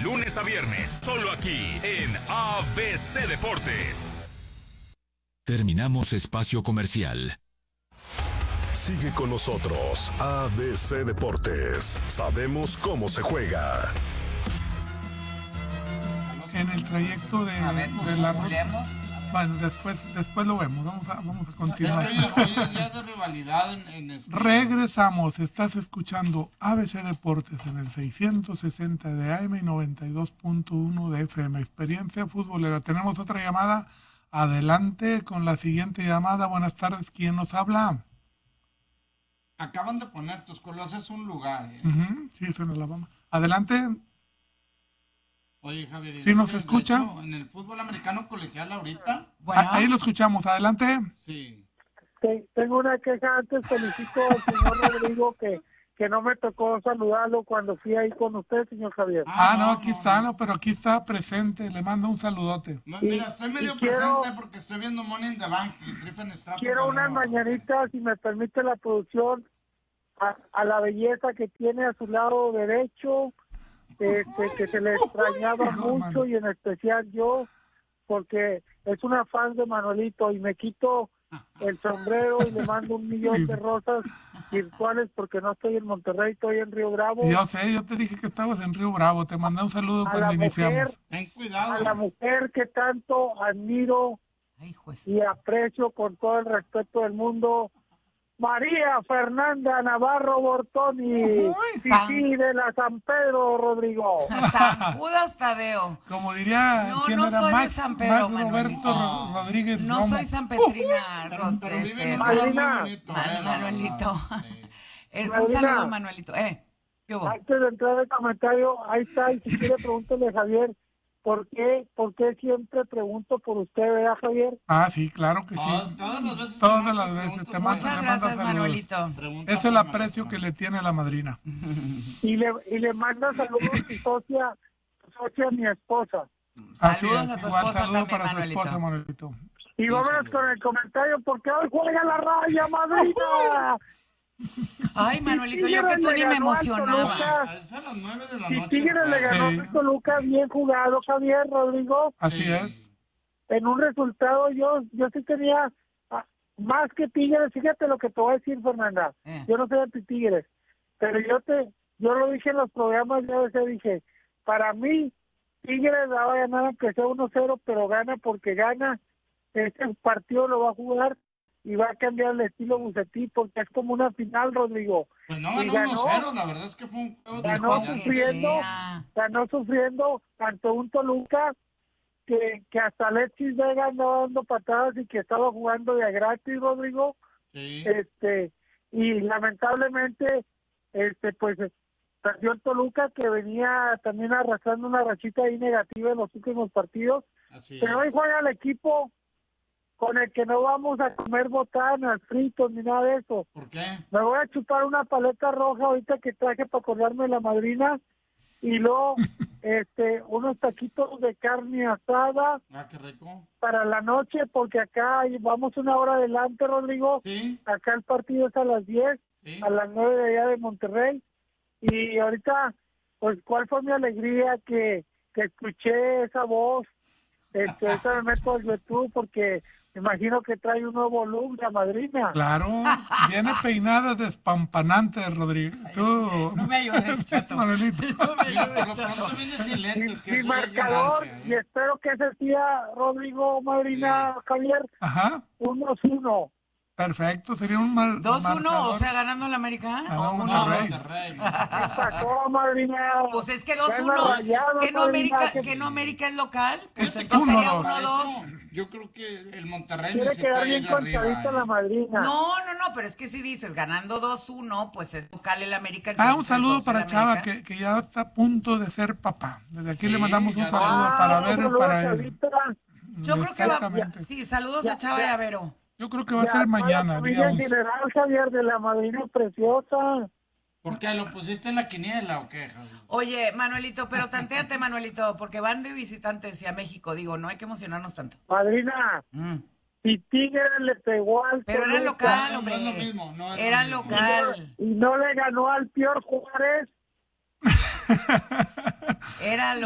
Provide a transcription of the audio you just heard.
lunes a viernes, solo aquí en ABC Deportes. Terminamos espacio comercial. Sigue con nosotros, ABC Deportes. Sabemos cómo se juega. En el trayecto de la ruta. Bueno, después lo vemos. Vamos a continuar. Es que hoy es día de rivalidad en Regresamos. Estás escuchando ABC Deportes en el 660 de AM y 92.1 de FM. Experiencia futbolera. Tenemos otra llamada. Adelante con la siguiente llamada. Buenas tardes. ¿Quién nos habla? Acaban de poner Tuscaloosa es un lugar. Sí, es en Alabama. Adelante. Oye, Javier, ¿sí nos escucha? Hecho, en el fútbol americano colegial ahorita. Bueno. Ahí lo escuchamos. Adelante. Sí. Tengo una queja antes. Felicito al señor Rodrigo que no me tocó saludarlo cuando fui ahí con usted, señor Javier. Aquí está, pero aquí está presente. Le mando un saludote. Mira, estoy medio presente porque estoy viendo Money in the Bank y Triffen Strato. Quiero unas mañanitas, si me permite la producción, a la belleza que tiene a su lado derecho, que se le extrañaba mucho, y en especial yo, porque es una fan de Manuelito, y me quito el sombrero y le mando 1,000,000 de rosas virtuales porque no estoy en Monterrey, estoy en Río Bravo. Yo sé, yo te dije que estabas en Río Bravo, te mandé un saludo cuando iniciamos. Ten cuidado. A la mujer que tanto admiro y aprecio con todo el respeto del mundo, María Fernanda Navarro Bortoni, Titi de la San Pedro, Rodrigo. San Judas Tadeo. Como diría, ¿quién era? Soy Max, de San Pedro, Max Roberto Rodríguez No Romo. soy San Petrina, Manuelito. Un saludo, Manuelito. ¿Qué hubo? Antes de entrar el comentario, ahí está, y si quiere pregúntele, Javier, ¿por qué siempre pregunto por usted, verdad, Javier? Sí, claro que sí. Todas las veces. Te Muchas gracias, Manuelito. Es el aprecio que le tiene la madrina. Y le manda saludos a su socia, mi esposa. Saludos a tu esposa saludo también, para Manuelito. tu esposa, Manuelito. Y vámonos con el comentario, porque hoy juega la Raya, madrina. Ay, Manuelito, yo que tú ni me emocionaba. Es a las 9 de la Y noche. Tigres le ganó a Toluca, bien jugado, Javier, Rodrigo. Así es. En un resultado, yo sí tenía más que Tigres. Fíjate lo que te voy a decir, Fernanda. Yo no soy anti-Tigres, pero yo lo dije en los programas, ya a veces dije, para mí, Tigres la va a ganar aunque sea 1-0, pero gana porque gana. Este partido lo va a jugar y va a cambiar el estilo Bucetí, porque es como una final, Rodrigo. Pues no ganó 1-0, la verdad es que fue un juego ganó sufriendo ante un Toluca que hasta Alexis Vega andaba dando patadas y que estaba jugando de a gratis, Rodrigo. Sí. Y lamentablemente, pues perdió el Toluca, que venía también arrastrando una rachita ahí negativa en los últimos partidos. Pero hoy juega el equipo con el que no vamos a comer botanas, fritos, ni nada de eso. ¿Por qué? Me voy a chupar una paleta roja ahorita que traje para acordarme de la madrina, y luego unos taquitos de carne asada. Qué rico. Para la noche, porque acá vamos una hora adelante, Rodrigo. Sí. Acá el partido es a las 10, a las 9 de allá de Monterrey. Y ahorita, pues, ¿cuál fue mi alegría que escuché esa voz? Ahorita me meto al YouTube porque me imagino que trae un nuevo look, la madrina. Claro, viene peinada despampanante, Rodrigo. Tú, no me ayudes, Chato. Manuelito. No me ayudes, Chato. Viene sin lentes, que mi eso marcador, es ganancia, y espero que ese sea, Rodrigo, madrina, Javier, 1-1. Perfecto, sería un 2-1, o sea, ganando la América. No, Monterrey. Sacó, madrina. Pues es que 2-1, que no América es local, pues entonces sería 1-2. Yo creo que el Monterrey Quiere necesita quedar bien ir arriba. contadita la madrina. No, pero es que si dices ganando 2-1, pues es local el América. Un saludo para Chava, que ya está a punto de ser papá. Desde aquí le mandamos un saludo para Vero, para él. Yo creo que va, sí, saludos a Chava y a Vero. Yo creo que va a ser mañana, digamos. General Javier, de la madrina preciosa. ¿Por qué? ¿Lo pusiste en la quiniela o qué, Javier? Oye, Manuelito, pero tantéate, Manuelito, porque van de visitantes y a México, digo, no hay que emocionarnos tanto. Madrina, si Tigres le pegó al pero era local, hombre. No es lo mismo. No es era lo mismo. local. Y no le ganó al peor Juárez. Era